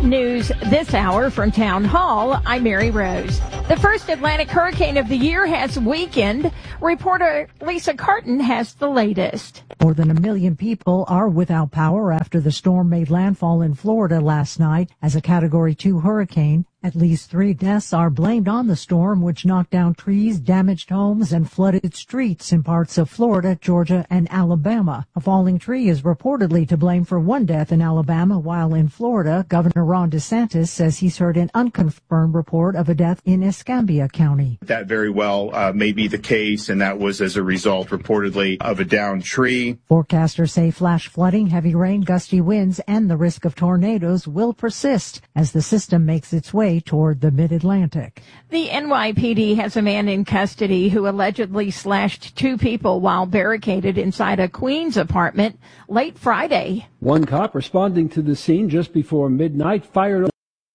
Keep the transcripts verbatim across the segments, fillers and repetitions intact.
News this hour from Town Hall. I'm Mary Rose. The first Atlantic hurricane of the year has weakened. Reporter Lisa Carton has the latest. More than a million people are without power after the storm made landfall in Florida last night as a Category two hurricane. At least three deaths are blamed on the storm, which knocked down trees, damaged homes, and flooded streets in parts of Florida, Georgia, and Alabama. A falling tree is reportedly to blame for one death in Alabama, while in Florida, Governor Ron DeSantis says he's heard an unconfirmed report of a death in Escambia County. That very well uh, may be the case, and that was as a result, reportedly, of a downed tree. Forecasters say flash flooding, heavy rain, gusty winds, and the risk of tornadoes will persist as the system makes its way toward the mid-Atlantic. The N Y P D has a man in custody who allegedly slashed two people while barricaded inside a Queens apartment late Friday. One cop responding to the scene just before midnight fired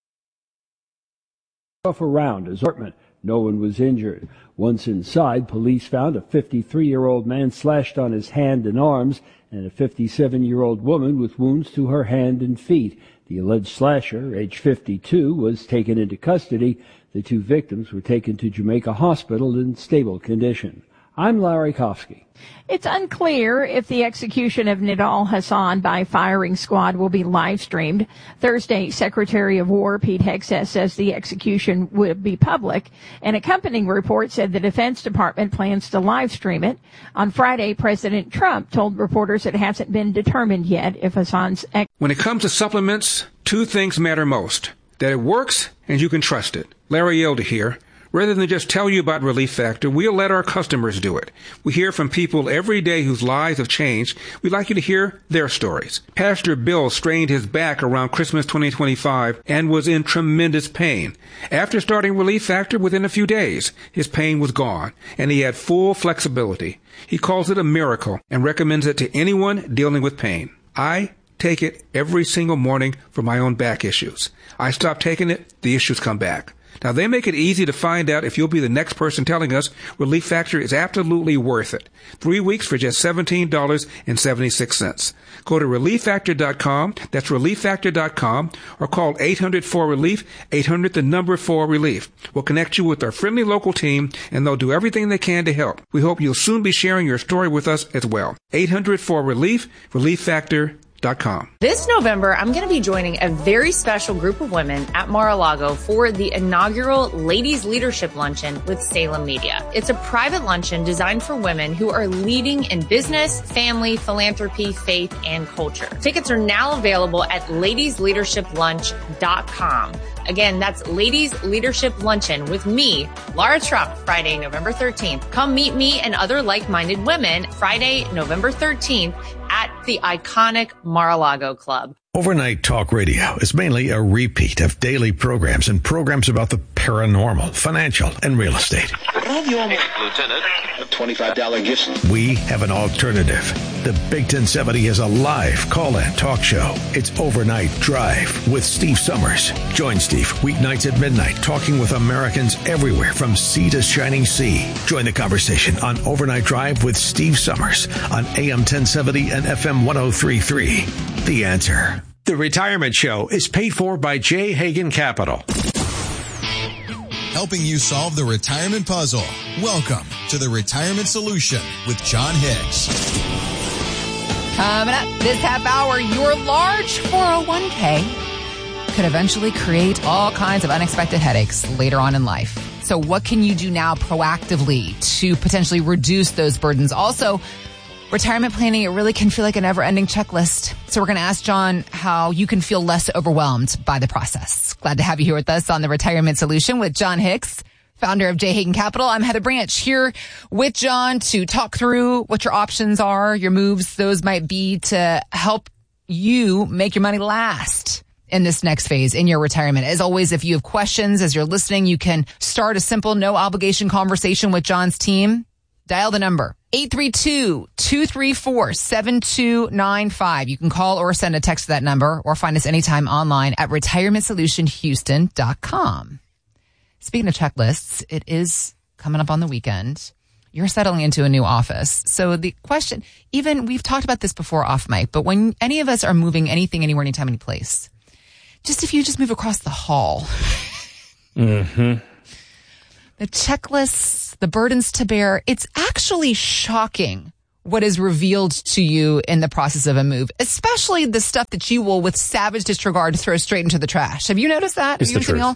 off a round his apartment. No one was injured. Once inside, police found a fifty-three-year-old man slashed on his hand and arms and a fifty-seven-year-old woman with wounds to her hand and feet. The alleged slasher, age fifty-two, was taken into custody. The two victims were taken to Jamaica Hospital in stable condition. I'm Larry Kofsky. It's unclear if the execution of Nidal Hasan by firing squad will be live-streamed. Thursday, Secretary of War Pete Hegseth says the execution would be public. An accompanying report said the Defense Department plans to live-stream it. On Friday, President Trump told reporters it hasn't been determined yet if Hasan's... Ex- when it comes to supplements, two things matter most. That it works and you can trust it. Larry Elder here. Rather than just tell you about Relief Factor, we'll let our customers do it. We hear from people every day whose lives have changed. We'd like you to hear their stories. Pastor Bill strained his back around Christmas twenty twenty-five and was in tremendous pain. After starting Relief Factor, within a few days, his pain was gone, and he had full flexibility. He calls it a miracle and recommends it to anyone dealing with pain. I take it every single morning for my own back issues. I stop taking it, the issues come back. Now, they make it easy to find out if you'll be the next person telling us Relief Factor is absolutely worth it. Three weeks for just seventeen dollars and seventy-six cents. Go to relief factor dot com, that's relief factor dot com, or call eight hundred four relief, eight hundred the number four relief. We'll connect you with our friendly local team, and they'll do everything they can to help. We hope you'll soon be sharing your story with us as well. eight hundred four relief, relief factor dot com. This November, I'm going to be joining a very special group of women at Mar-a-Lago for the inaugural Ladies Leadership Luncheon with Salem Media. It's a private luncheon designed for women who are leading in business, family, philanthropy, faith, and culture. Tickets are now available at ladies leadership lunch dot com. Again, that's Ladies Leadership Luncheon with me, Laura Trump, Friday, November thirteenth. Come meet me and other like-minded women Friday, November thirteenth at the iconic Mar-a-Lago Club. Overnight Talk Radio is mainly a repeat of daily programs and programs about the paranormal, financial, and real estate. Lieutenant, a twenty-five dollars gift. We have an alternative. The Big ten seventy is a live call-in talk show. It's Overnight Drive with Steve Summers. Join Steve weeknights at midnight, talking with Americans everywhere from sea to shining sea. Join the conversation on Overnight Drive with Steve Summers on A M ten seventy and F M ten thirty-three. The Answer. The Retirement Show is paid for by J. Hagan Capital. Helping you solve the retirement puzzle. Welcome to the Retirement Solution with John Hicks. Coming up this half hour, your large four oh one k could eventually create all kinds of unexpected headaches later on in life. So what can you do now proactively to potentially reduce those burdens? Also, retirement planning, it really can feel like a never-ending checklist. So we're going to ask John how you can feel less overwhelmed by the process. Glad to have you here with us on the Retirement Solution with John Hicks, founder of J. Hagan Capital. I'm Heather Branch here with John to talk through what your options are, your moves, those might be to help you make your money last in this next phase in your retirement. As always, if you have questions as you're listening, you can start a simple, no obligation conversation with John's team. Dial the number eight three two, two three four, seven two nine five. You can call or send a text to that number or find us anytime online at retirement solution houston dot com. Speaking of checklists, it is coming up on the weekend. You're settling into a new office. So the question, even we've talked about this before off mic, but when any of us are moving anything, anywhere, anytime, any place, just if you just move across the hall. Mm-hmm. The checklists, the burdens to bear, it's actually shocking what is revealed to you in the process of a move, especially the stuff that you will, with savage disregard, throw straight into the trash. Have you noticed that? It's the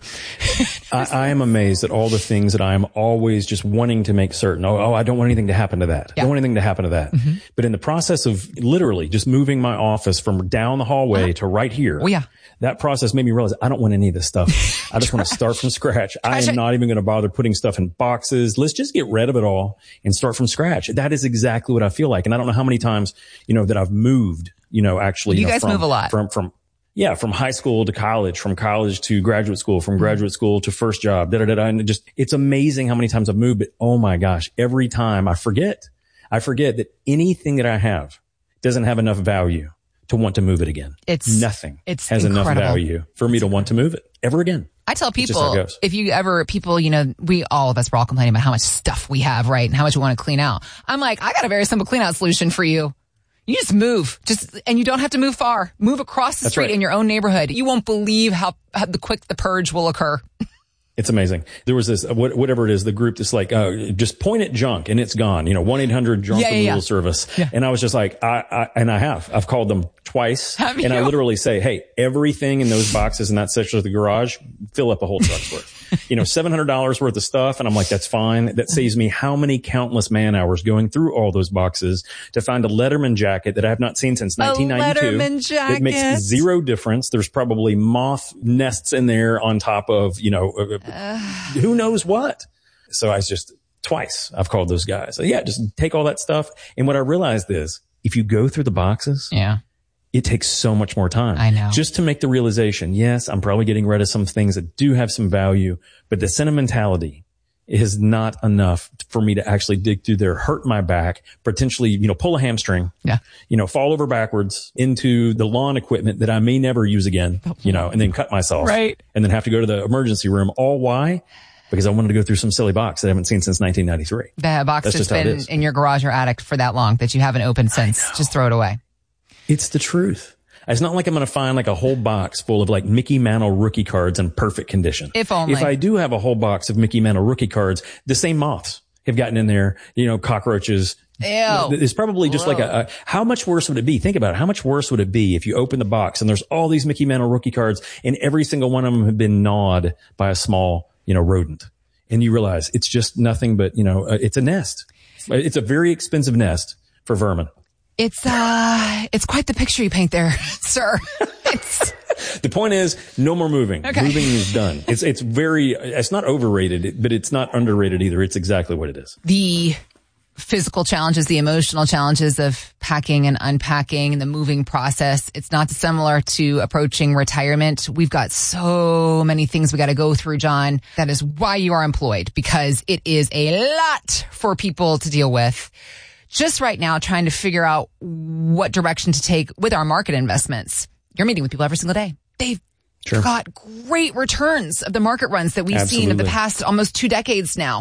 truth. I, I am amazed at all the things that I am always just wanting to make certain. Oh, oh I don't want anything to happen to that. Yeah. I don't want anything to happen to that. Mm-hmm. But in the process of literally just moving my office from down the hallway uh-huh. to right here, oh, yeah. that process made me realize I don't want any of this stuff. I just want to start from scratch. I am not even going to bother putting stuff in boxes. Let's just get rid of it all and start from scratch. That is exactly what I feel like. And I don't know how many times, you know, that I've moved, you know, actually. You, you know, guys from, move a lot. From, from, yeah, from high school to college, from college to graduate school, from graduate school to first job, da da da da. And it just, it's amazing how many times I've moved, but oh my gosh, every time I forget, I forget that anything that I have doesn't have enough value to want to move it again. It's nothing it's has incredible. enough value for me to want to move it ever again. I tell people, if you ever, people, you know, we, all of us, we're all complaining about how much stuff we have, right? And how much we want to clean out. I'm like, I got a very simple clean out solution for you. You just move, just, and you don't have to move far. Move across the That's street right. in your own neighborhood. You won't believe how, how the quick the purge will occur. It's amazing. There was this, whatever it is, the group that's like, uh, just point at junk and it's gone. You know, one eight hundred junk yeah, yeah, removal yeah. service. Yeah. And I was just like, I, I, and I have, I've called them twice. Have and you? I literally say, hey, everything in those boxes in that section of the garage, fill up a whole truck's worth. You know, seven hundred dollars worth of stuff. And I'm like, that's fine. That saves me how many countless man hours going through all those boxes to find a Letterman jacket that I have not seen since nineteen ninety-two. A Letterman jacket. It makes zero difference. There's probably moth nests in there on top of, you know, uh, who knows what. So I just, twice I've called those guys. So yeah, just take all that stuff. And what I realized is if you go through the boxes, yeah, it takes so much more time. I know. Just to make the realization, yes, I'm probably getting rid of some things that do have some value, but the sentimentality is not enough for me to actually dig through there, hurt my back, potentially, you know, pull a hamstring, yeah, you know, fall over backwards into the lawn equipment that I may never use again, you know, and then cut myself. Right. And then have to go to the emergency room. All why? Because I wanted to go through some silly box that I haven't seen since nineteen ninety-three. The box has been in your garage or attic for that long that you haven't opened since. Just throw it away. It's the truth. It's not like I'm going to find like a whole box full of like Mickey Mantle rookie cards in perfect condition. If only. If I do have a whole box of Mickey Mantle rookie cards, the same moths have gotten in there, you know, cockroaches. Ew. It's probably just Whoa. like a, a, how much worse would it be? Think about it. How much worse would it be if you open the box and there's all these Mickey Mantle rookie cards and every single one of them have been gnawed by a small, you know, rodent. And you realize it's just nothing but, you know, uh, it's a nest. It's a very expensive nest for vermin. It's, uh, it's quite the picture you paint there, sir. It's. The point is, no more moving. Okay. Moving is done. It's, it's very, it's not overrated, but it's not underrated either. It's exactly what it is. The physical challenges, the emotional challenges of packing and unpacking, the moving process. It's not dissimilar to approaching retirement. We've got so many things we got to go through, John. That is why you are employed, because it is a lot for people to deal with. Just right now, trying to figure out what direction to take with our market investments. You're meeting with people every single day. They've sure. got great returns of the market runs that we've Absolutely. seen in the past almost two decades now.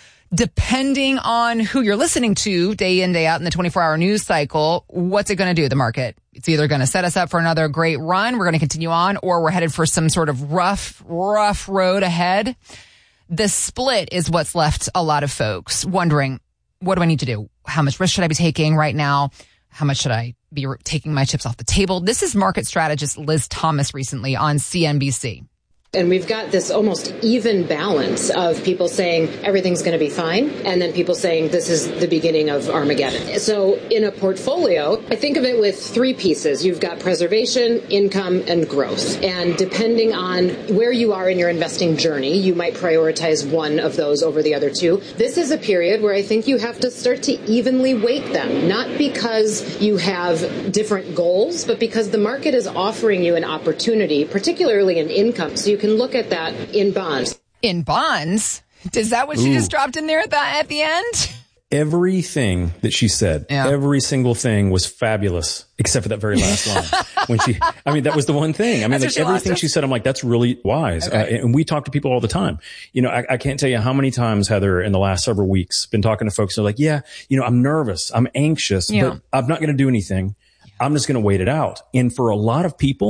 Depending on who you're listening to day in, day out in the twenty-four hour news cycle, what's it going to do, the market? It's either going to set us up for another great run, we're going to continue on, or we're headed for some sort of rough, rough road ahead. The split is what's left a lot of folks wondering, what do I need to do? How much risk should I be taking right now? How much should I be taking my chips off the table? This is market strategist Liz Thomas recently on C N B C. And we've got this almost even balance of people saying everything's going to be fine, and then people saying this is the beginning of Armageddon. So in a portfolio, I think of it with three pieces. You've got preservation, income, and growth. And depending on where you are in your investing journey, you might prioritize one of those over the other two. This is a period where I think you have to start to evenly weight them, not because you have different goals, but because the market is offering you an opportunity, particularly in income. So you can look at that in bonds. In bonds? Is that what Ooh. she just dropped in there at the, at the end? Everything that she said, yeah. every single thing was fabulous, except for that very last line. When she, I mean, that was the one thing. I mean, like everything she said, I'm like, that's really wise. Okay. Uh, and we talk to people all the time. You know, I, I can't tell you how many times, Heather, in the last several weeks, been talking to folks who are like, yeah, you know, I'm nervous, I'm anxious, yeah. but I'm not going to do anything. I'm just going to wait it out. And for a lot of people,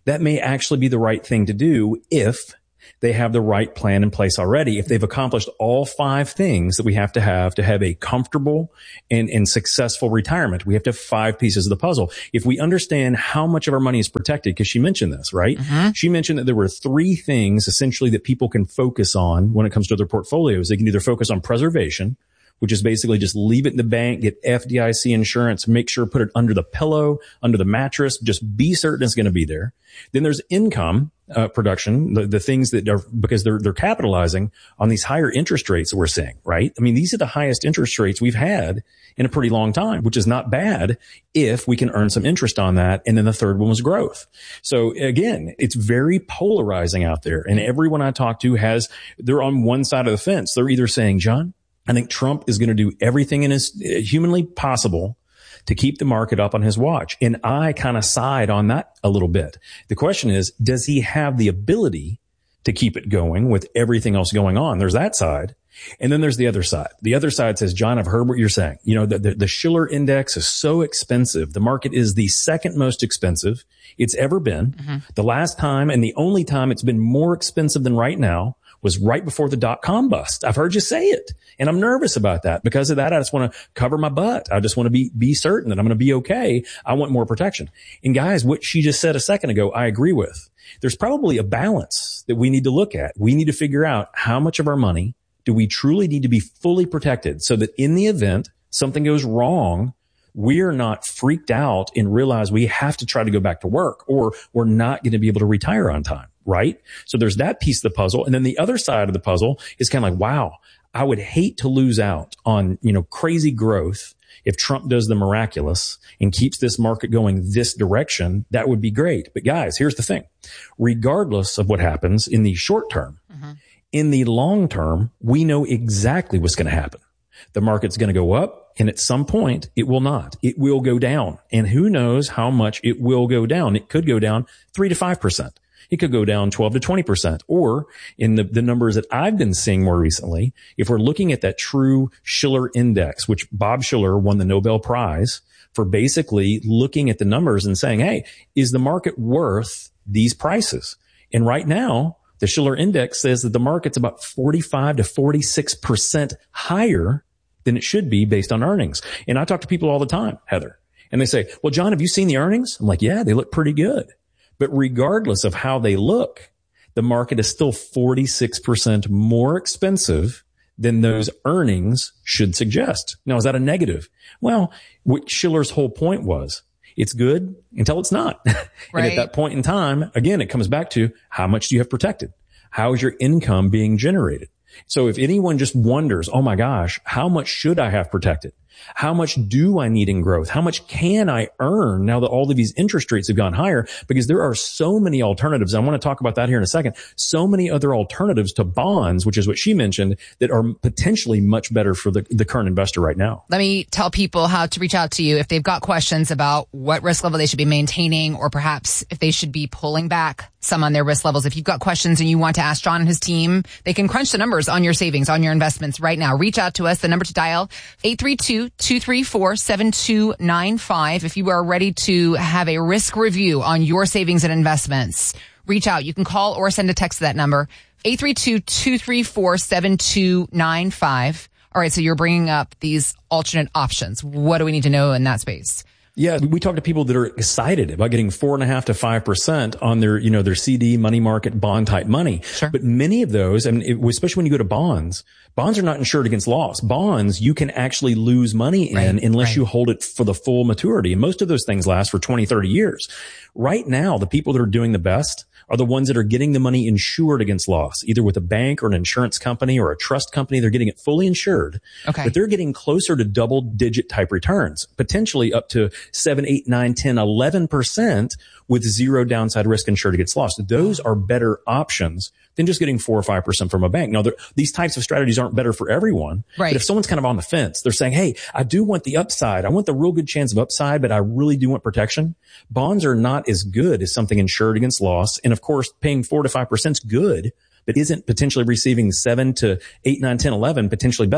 that may actually be the right thing to do if they have the right plan in place already. If they've accomplished all five things that we have to have to have a comfortable and, and successful retirement, we have to have five pieces of the puzzle. If we understand how much of our money is protected, because she mentioned this, right? Mm-hmm. She mentioned that there were three things essentially that people can focus on when it comes to their portfolios. They can either focus on preservation, which is basically just leave it in the bank, get F D I C insurance, make sure, put it under the pillow, under the mattress, just be certain it's going to be there. Then there's income uh, production, the, the things that are, because they're, they're capitalizing on these higher interest rates that we're seeing, right? I mean, these are the highest interest rates we've had in a pretty long time, which is not bad if we can earn some interest on that. And then the third one was growth. So again, it's very polarizing out there. And everyone I talk to has, they're on one side of the fence. They're either saying, John, I think Trump is going to do everything in his uh, humanly possible to keep the market up on his watch. And I kind of side on that a little bit. The question is, does he have the ability to keep it going with everything else going on? There's that side. And then there's the other side. The other side says, John, I've heard what you're saying. You know, the, the, the Shiller index is so expensive. The market is the second most expensive it's ever been. Mm-hmm. The last time and the only time it's been more expensive than right now was right before the dot-com bust. I've heard you say it, and I'm nervous about that. Because of that, I just want to cover my butt. I just want to be be certain that I'm going to be okay. I want more protection. And guys, what she just said a second ago, I agree with. There's probably a balance that we need to look at. We need to figure out how much of our money do we truly need to be fully protected so that in the event something goes wrong, we're not freaked out and realize we have to try to go back to work, or we're not going to be able to retire on time. Right? So there's that piece of the puzzle. And then the other side of the puzzle is kind of like, wow, I would hate to lose out on, you know, crazy growth. If Trump does the miraculous and keeps this market going this direction, that would be great. But guys, here's the thing. Regardless of what happens in the short term, mm-hmm. in the long term, we know exactly what's going to happen. The market's going to go up, and at some point it will not. It will go down. And who knows how much it will go down. It could go down three to five percent. It could go down twelve to twenty percent. Or in the, the numbers that I've been seeing more recently, if we're looking at that true Shiller index, which Bob Shiller won the Nobel Prize for basically looking at the numbers and saying, hey, is the market worth these prices? And right now, the Shiller index says that the market's about forty-five to forty-six percent higher than it should be based on earnings. And I talk to people all the time, Heather, and they say, well, John, have you seen the earnings? I'm like, yeah, they look pretty good. But regardless of how they look, the market is still forty-six percent more expensive than those earnings should suggest. Now, is that a negative? Well, what Shiller's whole point was, it's good until it's not. Right. And at that point in time, again, it comes back to how much do you have protected? How is your income being generated? So if anyone just wonders, oh my gosh, how much should I have protected? How much do I need in growth? How much can I earn now that all of these interest rates have gone higher? Because there are so many alternatives. I want to talk about that here in a second. So many other alternatives to bonds, which is what she mentioned, that are potentially much better for the, the current investor right now. Let me tell people how to reach out to you if they've got questions about what risk level they should be maintaining, or perhaps if they should be pulling back some on their risk levels. If you've got questions and you want to ask John and his team, they can crunch the numbers on your savings, on your investments right now. Reach out to us. The number to dial, eight three two, two three four, seven two nine five. If you are ready to have a risk review on your savings and investments, reach out. You can call or send a text to that number, eight three two, two three four, seven two nine five. All right, so you're bringing up these alternate options. What do we need to know in that space? Yeah, we talk to people that are excited about getting four and a half to five percent on their, you know, their C D, money market, bond type money. Sure. But many of those, I mean, it, especially when you go to bonds, bonds are not insured against loss. Bonds, you can actually lose money in right, unless right. you hold it for the full maturity. And most of those things last for twenty, thirty years. Right now, the people that are doing the best are the ones that are getting the money insured against loss, either with a bank or an insurance company or a trust company. They're getting it fully insured. Okay. But they're getting closer to double digit type returns, potentially up to seven, eight, nine, ten, eleven percent with zero downside risk insured against loss. Those are better options than just getting four or five percent from a bank. Now, these types of strategies aren't better for everyone. Right. But if someone's kind of on the fence, they're saying, hey, I do want the upside. I want the real good chance of upside, but I really do want protection. Bonds are not as good as something insured against loss. And of course, paying four to five percent is good, but isn't potentially receiving seven to eight, nine, ten, eleven potentially better.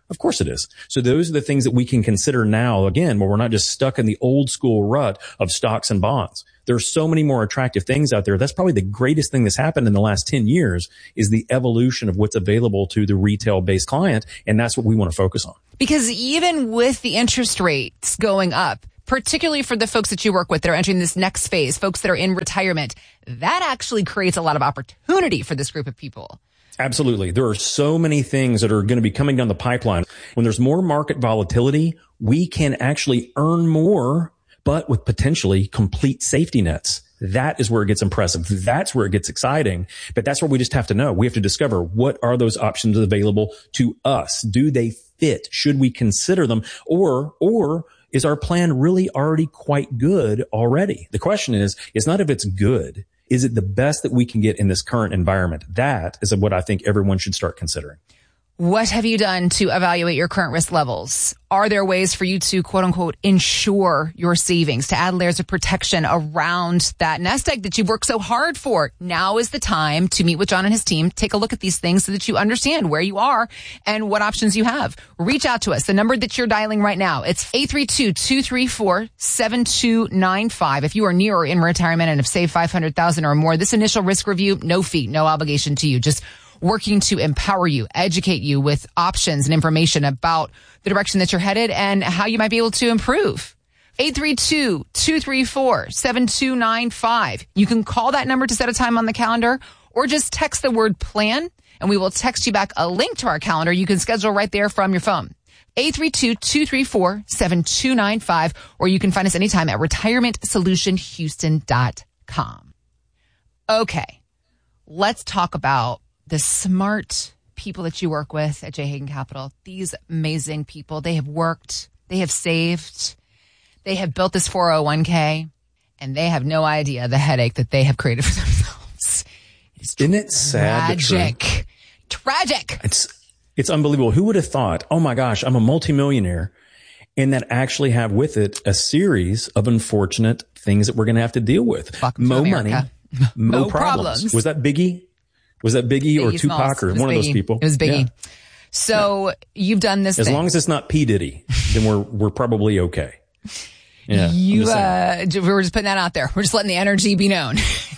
Of course it is. So those are the things that we can consider now, again, where we're not just stuck in the old school rut of stocks and bonds. There are so many more attractive things out there. That's probably the greatest thing that's happened in the last ten years is the evolution of what's available to the retail-based client. And that's what we want to focus on. Because even with the interest rates going up, particularly for the folks that you work with that are entering this next phase, folks that are in retirement, that actually creates a lot of opportunity for this group of people. Absolutely. There are so many things that are going to be coming down the pipeline. When there's more market volatility, we can actually earn more, but with potentially complete safety nets. That is where it gets impressive. That's where it gets exciting. But that's where we just have to know. We have to discover what are those options available to us? Do they fit? Should we consider them? Or, or is our plan really already quite good already? The question is, it's not if it's good. Is it the best that we can get in this current environment? That is what I think everyone should start considering. What have you done to evaluate your current risk levels? Are there ways for you to, quote unquote, ensure your savings, to add layers of protection around that nest egg that you've worked so hard for? Now is the time to meet with John and his team. Take a look at these things so that you understand where you are and what options you have. Reach out to us. The number that you're dialing right now, it's eight three two, two three four, seven two nine five. If you are near or in retirement and have saved five hundred thousand dollars or more, this initial risk review, no fee, no obligation to you. Just working to empower you, educate you with options and information about the direction that you're headed and how you might be able to improve. eight three two, two three four, seven two nine five. You can call that number to set a time on the calendar or just text the word plan and we will text you back a link to our calendar. You can schedule right there from your phone. eight three two, two three four, seven two nine five, or you can find us anytime at retirement solution houston dot com. Okay, let's talk about the smart people that you work with at J. Hagan Capital. These amazing people, they have worked, they have saved, they have built this four oh one k, and they have no idea the headache that they have created for themselves. It is Isn't it sad? Tragic. Tragic. It's, it's unbelievable. Who would have thought, oh my gosh, I'm a multimillionaire, and that actually have with it a series of unfortunate things that we're going to have to deal with. Welcome Mo to money, America. mo No problems. problems. Was that Biggie? Was that Biggie, Biggie or Tupac or one Biggie. of those people? It was Biggie. Yeah. So yeah. You've done this As thing. long as it's not P. Diddy, then we're we're probably okay. Yeah. You uh we're just putting that out there. We're just letting the energy be known.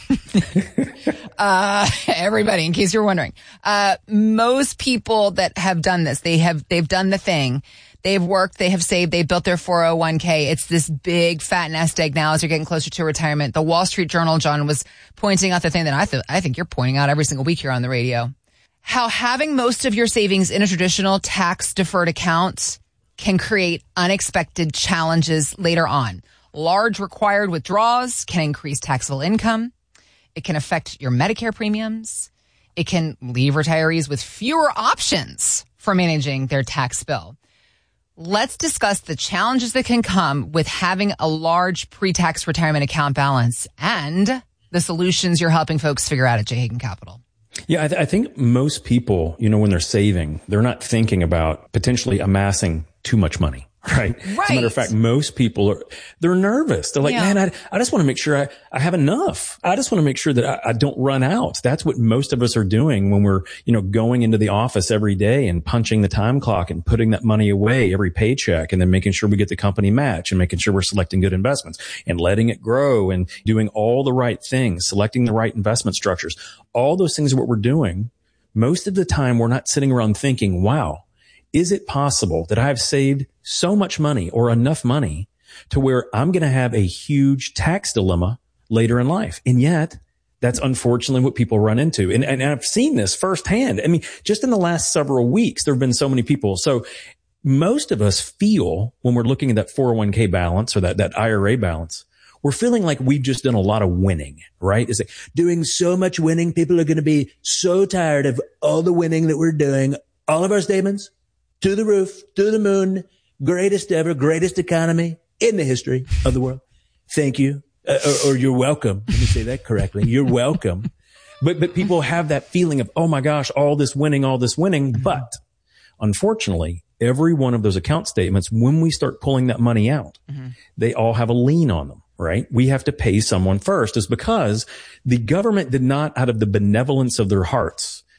uh everybody, in case you're wondering. Uh most people that have done this, they have they've done the thing. They've worked, they have saved, they've built their four oh one k. It's this big fat nest egg now as you're getting closer to retirement. The Wall Street Journal, John, was pointing out the thing that I, th- I think you're pointing out every single week here on the radio. How having most of your savings in a traditional tax-deferred account can create unexpected challenges later on. Large required withdrawals can increase taxable income. It can affect your Medicare premiums. It can leave retirees with fewer options for managing their tax bill. Let's discuss the challenges that can come with having a large pre-tax retirement account balance and the solutions you're helping folks figure out at J. Hagan Capital. Yeah, I, th- I think most people, you know, when they're saving, they're not thinking about potentially amassing too much money. Right. Right. As a matter of fact, most people are, they're nervous. They're like, Yeah. man, I, I just want to make sure I, I have enough. I just want to make sure that I, I don't run out. That's what most of us are doing when we're, you know, going into the office every day and punching the time clock and putting that money away every paycheck and then making sure we get the company match and making sure we're selecting good investments and letting it grow and doing all the right things, selecting the right investment structures. All those things are what we're doing. Most of the time, we're not sitting around thinking, wow, is it possible that I've saved so much money or enough money to where I'm going to have a huge tax dilemma later in life? And yet that's unfortunately what people run into. And, and I've seen this firsthand. I mean, just in the last several weeks, there have been so many people. So most of us feel when we're looking at that four oh one k balance or that, that I R A balance, we're feeling like we've just done a lot of winning, right? It's like doing so much winning. People are going to be so tired of all the winning that we're doing. All of our statements to the roof, to the moon, greatest ever, greatest economy in the history of the world. Thank you. Uh, or, or you're welcome. Let me say that correctly. You're welcome. But, but people have that feeling of, oh my gosh, all this winning, all this winning. But unfortunately, every one of those account statements, when we start pulling that money out, mm-hmm. they all have a lien on them, right? We have to pay someone first. Is because the government did not, out of the benevolence of their hearts,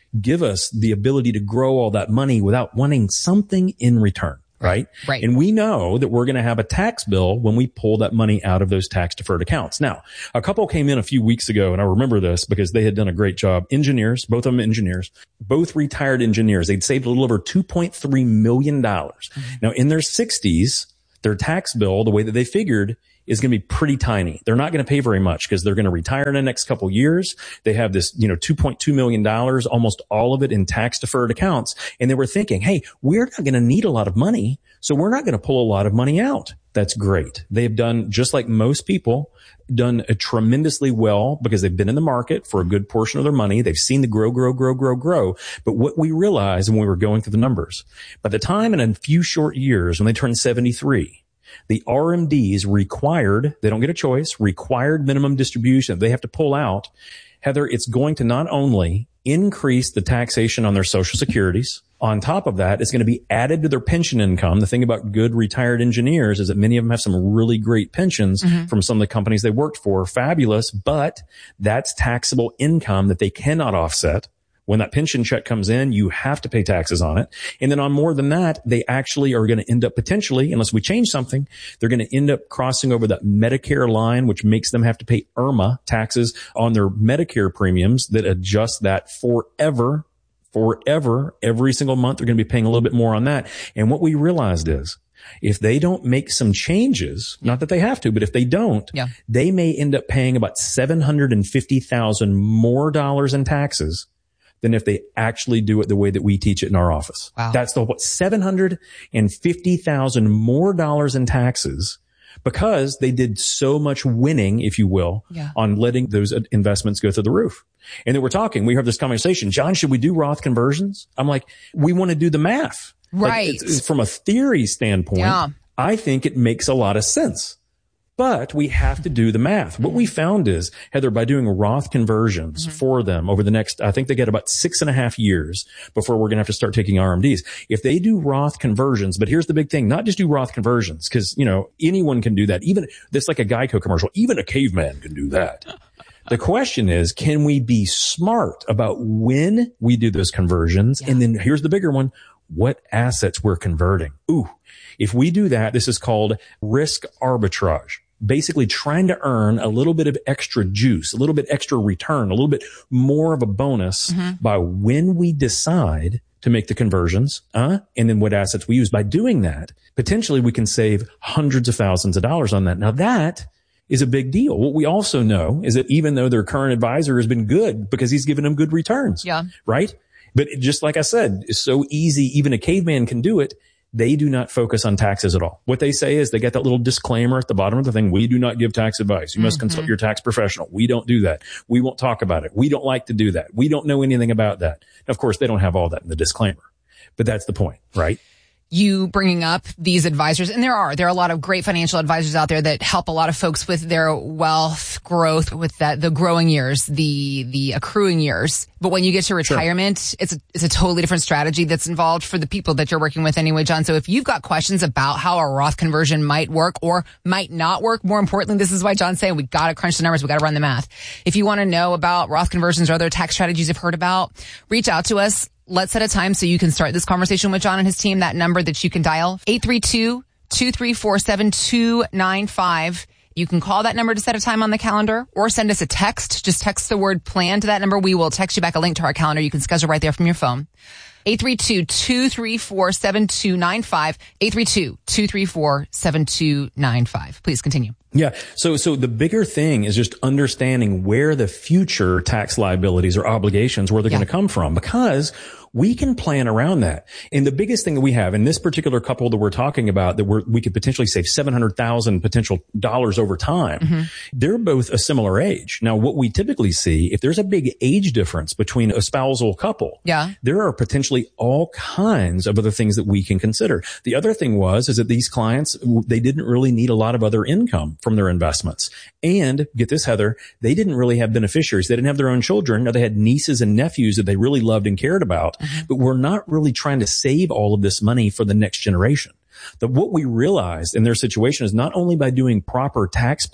give us the ability to grow all that money without wanting something in return. Right? Right. And we know that we're going to have a tax bill when we pull that money out of those tax deferred accounts. Now, a couple came in a few weeks ago, and I remember this because they had done a great job. Engineers, both of them engineers, both retired engineers. They'd saved a little over two point three million dollars. Mm-hmm. Now, in their sixties, their tax bill, the way that they figured, is going to be pretty tiny. They're not going to pay very much because they're going to retire in the next couple of years. They have this, you know, two point two million dollars, almost all of it in tax deferred accounts. And they were thinking, hey, we're not going to need a lot of money, so we're not going to pull a lot of money out. That's great. They've done, just like most people, done a tremendously well because they've been in the market for a good portion of their money. They've seen the grow, grow, grow, grow, grow. But what we realized when we were going through the numbers, by the time in a few short years, when they turn seventy-three, the R M Ds required, they don't get a choice, required minimum distribution they have to pull out. Heather, it's going to not only increase the taxation on their Social Securities. On top of that, it's going to be added to their pension income. The thing about good retired engineers is that many of them have some really great pensions mm-hmm. from some of the companies they worked for. Fabulous, but that's taxable income that they cannot offset. When that pension check comes in, you have to pay taxes on it. And then on more than that, they actually are going to end up potentially, unless we change something, they're going to end up crossing over that Medicare line, which makes them have to pay I R M A taxes on their Medicare premiums that adjust that forever, forever. Every single month, they're going to be paying a little bit more on that. And what we realized is, if they don't make some changes, not that they have to, but if they don't, yeah. they may end up paying about seven hundred fifty thousand dollars more dollars in taxes than if they actually do it the way that we teach it in our office. Wow. That's the what seven hundred fifty thousand more dollars in taxes because they did so much winning, if you will, yeah. on letting those investments go through the roof. And then we're talking, we have this conversation, John, should we do Roth conversions? I'm like, we want to do the math. Right. Like, it's, it's from a theory standpoint, yeah. I think it makes a lot of sense. But we have to do the math. What we found is, Heather, by doing Roth conversions mm-hmm. for them over the next, I think they get about six and a half years before we're going to have to start taking R M Ds. If they do Roth conversions, but here's the big thing, not just do Roth conversions, because, you know, anyone can do that. Even, that's like a Geico commercial. Even a caveman can do that. The question is, can we be smart about when we do those conversions? Yeah. And then here's the bigger one, what assets we're converting. Ooh, if we do that, this is called risk arbitrage. Basically trying to earn a little bit of extra juice, a little bit extra return, a little bit more of a bonus mm-hmm. by when we decide to make the conversions, uh, and then what assets we use. By doing that, potentially we can save hundreds of thousands of dollars on that. Now that is a big deal. What we also know is that even though their current advisor has been good because he's given them good returns, yeah, right? But just like I said, it's so easy, even a caveman can do it. They do not focus on taxes at all. What they say is they get that little disclaimer at the bottom of the thing. We do not give tax advice. You must mm-hmm. consult your tax professional. We don't do that. We won't talk about it. We don't like to do that. We don't know anything about that. Of course, they don't have all that in the disclaimer, but that's the point, right? You bringing up these advisors, and there are, there are a lot of great financial advisors out there that help a lot of folks with their wealth growth, with that, the growing years, the, the accruing years. But when you get to retirement, sure. it's a, it's a totally different strategy that's involved for the people that you're working with anyway, John. So if you've got questions about how a Roth conversion might work or might not work, more importantly, this is why John's saying we got to crunch the numbers. We got to run the math. If you want to know about Roth conversions or other tax strategies you've heard about, reach out to us. Let's set a time so you can start this conversation with John and his team. That number that you can dial, eight three two, two three four, seven two nine five. You can call that number to set a time on the calendar or send us a text. Just text the word plan to that number. We will text you back a link to our calendar. You can schedule right there from your phone. eight three two, two three four, seven two nine five. eight three two, two three four, seven two nine five. Please continue. Yeah. So, so the bigger thing is just understanding where the future tax liabilities or obligations, where they're yeah. going to come from, because we can plan around that. And the biggest thing that we have in this particular couple that we're talking about, that we're, we could potentially save seven hundred thousand potential dollars over time. Mm-hmm. They're both a similar age. Now, what we typically see, if there's a big age difference between a spousal couple, yeah. there are potentially all kinds of other things that we can consider. The other thing was, is that these clients, they didn't really need a lot of other income from their investments. And get this, Heather, they didn't really have beneficiaries. They didn't have their own children. Now they had nieces and nephews that they really loved and cared about. Mm-hmm. But we're not really trying to save all of this money for the next generation. That what we realized in their situation is not only by doing proper tax planning,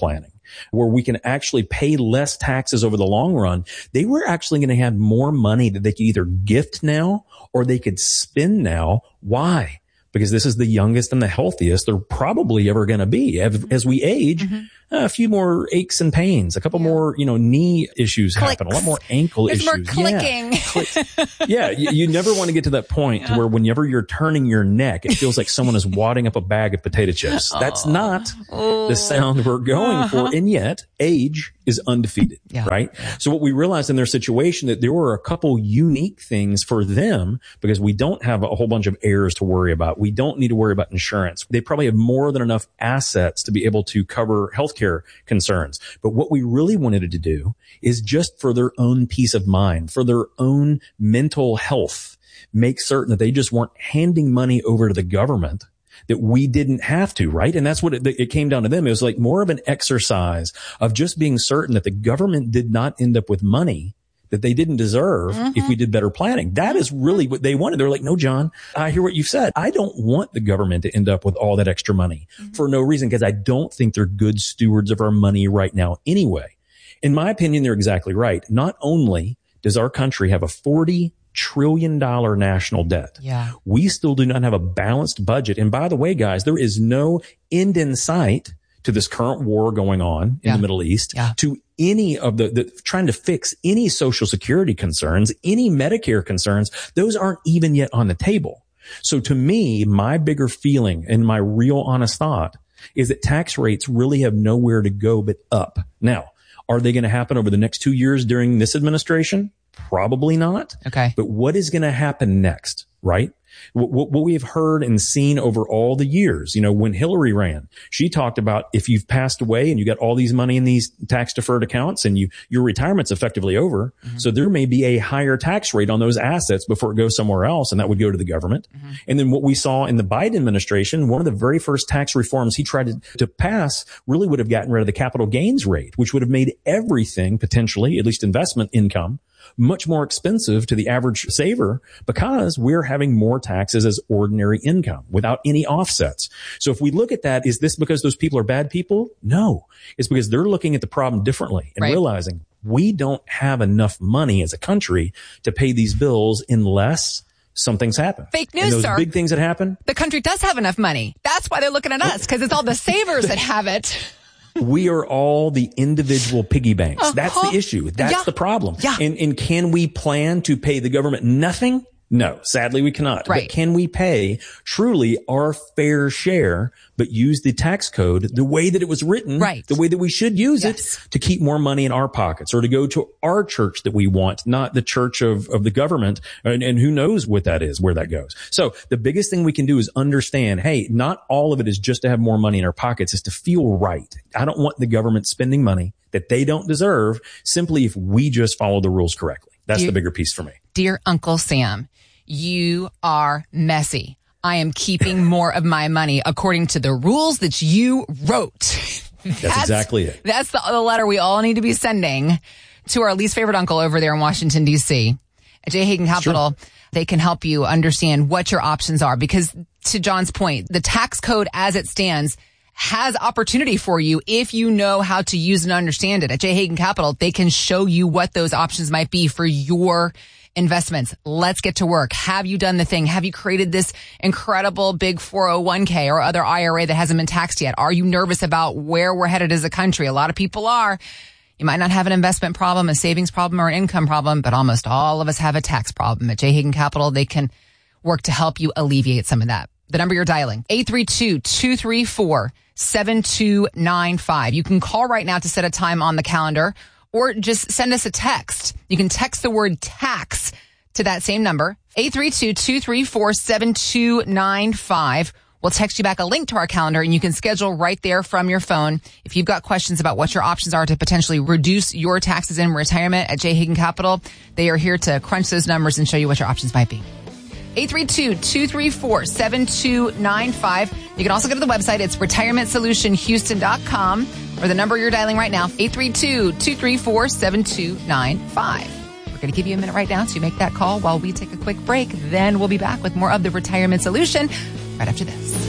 where we can actually pay less taxes over the long run, they were actually going to have more money that they could either gift now or they could spend now. Why? Because this is the youngest and the healthiest they're probably ever going to be. As, as we age, mm-hmm. a few more aches and pains, a couple yeah. more, you know, knee issues Clicks. happen, a lot more ankle There's issues. More clicking. Yeah, yeah you, you never want to get to that point yeah. to where whenever you're turning your neck, it feels like someone is wadding up a bag of potato chips. Oh. That's not oh. the sound we're going uh-huh. for. And yet age is undefeated, yeah. right? Yeah. So what we realized in their situation that there were a couple unique things for them because we don't have a whole bunch of heirs to worry about. We don't need to worry about insurance. They probably have more than enough assets to be able to cover healthcare concerns. But what we really wanted to do is just for their own peace of mind, for their own mental health, make certain that they just weren't handing money over to the government that we didn't have to, right? And that's what it, it came down to them. It was like more of an exercise of just being certain that the government did not end up with money that they didn't deserve mm-hmm. if we did better planning. That is really what they wanted. They're like, no, John, I hear what you've said. I don't want the government to end up with all that extra money mm-hmm. for no reason, because I don't think they're good stewards of our money right now anyway. In my opinion, they're exactly right. Not only does our country have a forty trillion dollars national debt, yeah. we still do not have a balanced budget. And by the way, guys, there is no end in sight to this current war going on in yeah. the Middle East, yeah. to any of the, the trying to fix any Social Security concerns, any Medicare concerns. Those aren't even yet on the table. So to me, my bigger feeling and my real honest thought is that tax rates really have nowhere to go but up. Now, are they going to happen over the next two years during this administration? Probably not. Okay. But what is going to happen next, right? What, what we have heard and seen over all the years, you know, when Hillary ran, she talked about if you've passed away and you got all these money in these tax deferred accounts and you, your retirement's effectively over. Mm-hmm. So there may be a higher tax rate on those assets before it goes somewhere else. And that would go to the government. Mm-hmm. And then what we saw in the Biden administration, one of the very first tax reforms he tried to, to pass really would have gotten rid of the capital gains rate, which would have made everything potentially, at least investment income, much more expensive to the average saver because we're having more taxes as ordinary income without any offsets. So if we look at that, is this because those people are bad people? No. It's because they're looking at the problem differently and right. realizing we don't have enough money as a country to pay these bills unless something's happened. Fake news, and those sir. big things that happen. The country does have enough money. That's why they're looking at us, because it's all the savers that have it. We are all the individual piggy banks. Uh-huh. That's the issue. That's yeah. the problem. Yeah. And, and can we plan to pay the government nothing? No, sadly we cannot. Right. But can we pay truly our fair share, but use the tax code the way that it was written, right. the way that we should use yes. it to keep more money in our pockets or to go to our church that we want, not the church of, of the government. And, and who knows what that is, where that goes. So the biggest thing we can do is understand, hey, not all of it is just to have more money in our pockets. It's to feel right. I don't want the government spending money that they don't deserve simply if we just follow the rules correctly. That's dear, the bigger piece for me. Dear Uncle Sam, you are messy. I am keeping more of my money according to the rules that you wrote. That's, that's exactly it. That's the, the letter we all need to be sending to our least favorite uncle over there in Washington, D C. At J. Hagan Capital, sure. They can help you understand what your options are. Because to John's point, the tax code as it stands has opportunity for you if you know how to use and understand it. At J. Hagan Capital, they can show you what those options might be for your investments. Let's get to work. Have you done the thing? Have you created this incredible big four oh one k or other I R A that hasn't been taxed yet? Are you nervous about where we're headed as a country? A lot of people are. You might not have an investment problem, a savings problem, or an income problem, but almost all of us have a tax problem. At J. Hagan Capital, they can work to help you alleviate some of that. The number you're dialing, eight three two, two three four, seven two nine five. You can call right now to set a time on the calendar, or just send us a text. You can text the word tax to that same number, eight three two, two three four, seven two nine five. We'll text you back a link to our calendar, and you can schedule right there from your phone. If you've got questions about what your options are to potentially reduce your taxes in retirement at J. Hagan Capital, they are here to crunch those numbers and show you what your options might be. eight three two, two three four, seven two nine five. You can also go to the website. It's retirement solution houston dot com, or the number you're dialing right now, eight three two, two three four, seven two nine five. We're going to give you a minute right now to make that call while we take a quick break. Then we'll be back with more of the Retirement Solution right after this.